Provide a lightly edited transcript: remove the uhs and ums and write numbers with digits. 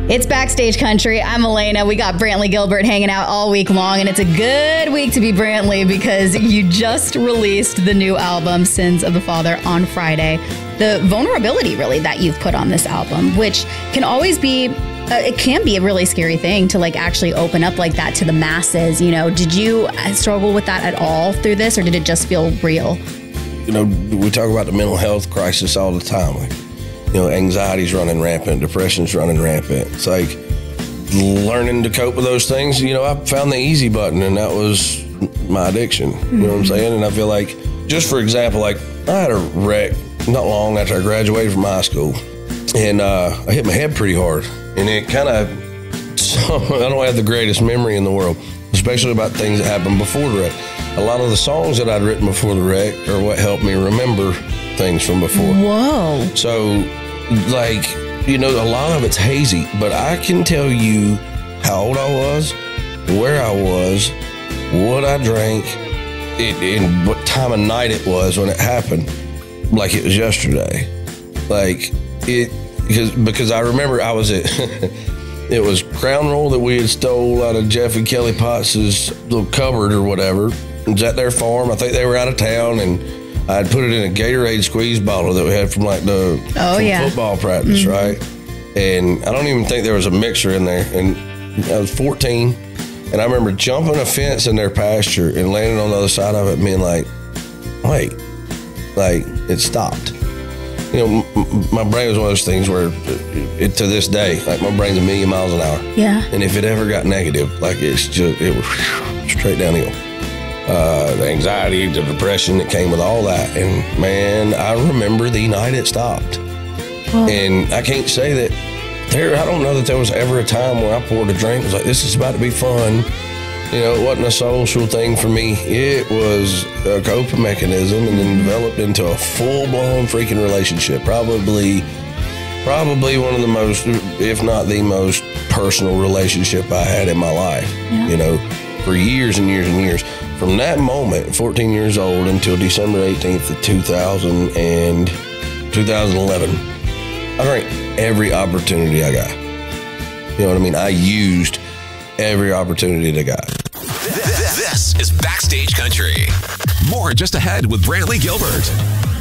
It's Backstage Country. I'm Elena. We got Brantley Gilbert hanging out all week long, and it's a good week to be Brantley because you just released the new album, Sins of the Father, on Friday. The vulnerability, really, that you've put on this album, which can always be, it can be a really scary thing to like actually open up like that to the masses. You know, did you struggle with that at all through this, or did it just feel real? You know, we talk about the mental health crisis all the time. Like, you know, anxiety's running rampant, depression's running rampant. It's like learning to cope with those things. You know, I found the easy button, and that was my addiction. You know what I'm saying? And I feel like, just for example, like I had a wreck not long after I graduated from high school, and I hit my head pretty hard. And it kind of, I don't have the greatest memory in the world, especially about things that happened before the wreck. A lot of the songs that I'd written before the wreck are what helped me remember things from before. Whoa. So, like, you know, a lot of it's hazy, but I can tell you how old I was, where I was, what I drank, and what time of night it was when it happened, like it was yesterday. Like, because I remember I was at, it was Crown Roll that we had stole out of Jeff and Kelly Potts' little cupboard or whatever. It was at their farm. I think they were out of town, and I'd put it in a Gatorade squeeze bottle that we had from like the football practice, right? And I don't even think there was a mixer in there. And I was 14, and I remember jumping a fence in their pasture and landing on the other side of it and being like, wait, like it stopped. You know, my brain was one of those things where to this day, like my brain's a million miles an hour. Yeah. And if it ever got negative, like it was straight downhill. The anxiety, the depression that came with all that. And man, I remember the night it stopped. Whoa. And I can't say that I don't know that there was ever a time where I poured a drink and was like, this is about to be fun. You know, it wasn't a social thing for me. It was a coping mechanism, and then developed into a full-blown freaking relationship. Probably one of the most, if not the most personal relationship I had in my life. Yeah. You know, for years and years and years. From that moment, 14 years old, until December 18th of 2011, I drank every opportunity I got. You know what I mean? I used every opportunity I got. This is Backstage Country. More just ahead with Brantley Gilbert.